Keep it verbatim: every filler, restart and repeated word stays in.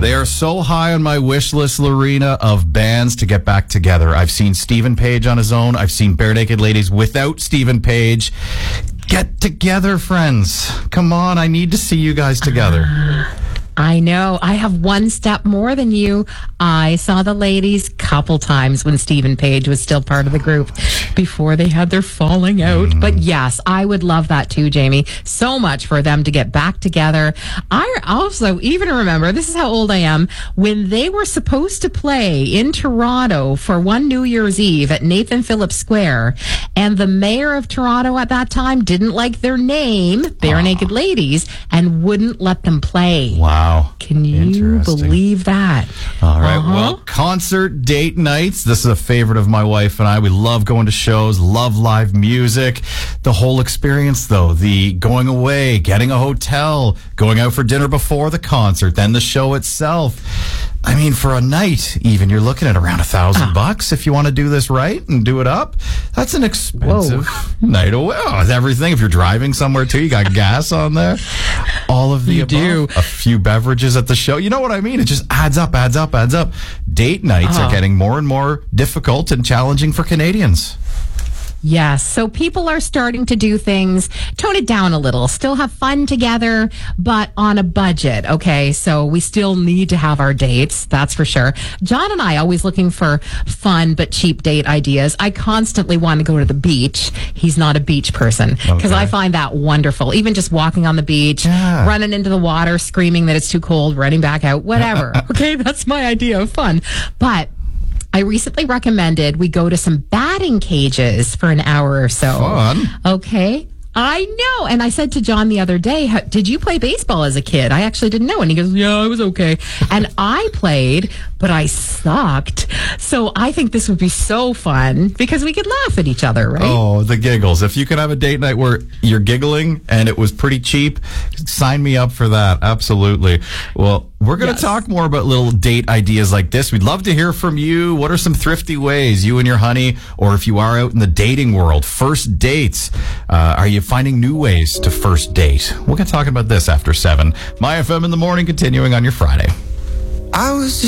They are so high on my wish list, Lorena, of bands to get back together. I've seen Stephen Page on his own. I've seen Bare Naked Ladies without Stephen Page. Get together, friends. Come on, I need to see you guys together. Uh, I know. I have one step more than you. I saw the ladies a couple times when Stephen Page was still part of the group before they had their falling out. Mm. But yes, I would love that too, Jamie. So much for them to get back together. I also even remember, this is how old I am, when they were supposed to play in Toronto for one New Year's Eve at Nathan Phillips Square, and the mayor of Toronto at that time didn't like their name, Bare Naked Ladies, and wouldn't let them play. Wow. Can you believe that? All right. Uh-huh. Well, concert date nights. This is a favorite of my wife and I. We love going to shows, love live music. The whole experience, though, the going away, getting a hotel, going out for dinner before the concert, then the show itself. I mean, for a night, even, you're looking at around a thousand ah. bucks if you want to do this right and do it up. That's an expensive Whoa. night away. Oh, everything. If you're driving somewhere too, you got gas on there. All of the you above. do. A few beverages at the show. You know what I mean? It just adds up, adds up, adds up. Date nights uh-huh. are getting more and more difficult and challenging for Canadians. Yes. So people are starting to do things, tone it down a little, still have fun together, but on a budget. Okay. So we still need to have our dates. That's for sure. John and I always looking for fun, but cheap date ideas. I constantly want to go to the beach. He's not a beach person because okay. I find that wonderful. Even just walking on the beach, yeah. running into the water, screaming that it's too cold, running back out, whatever. Okay. That's my idea of fun. But I recently recommended we go to some batting cages for an hour or so. Fun. Okay. I know. And I said to John the other day, did you play baseball as a kid? I actually didn't know. And he goes, yeah, I was okay. And I played, but I sucked. So I think this would be so fun because we could laugh at each other, right? Oh, the giggles. If you could have a date night where you're giggling and it was pretty cheap, sign me up for that. Absolutely. Well, we're going to yes. talk more about little date ideas like this. We'd love to hear from you. What are some thrifty ways you and your honey, or if you are out in the dating world, first dates, uh, are you finding new ways to first date? We're going to talk about this after seven. My F M in the morning, continuing on your Friday. I was just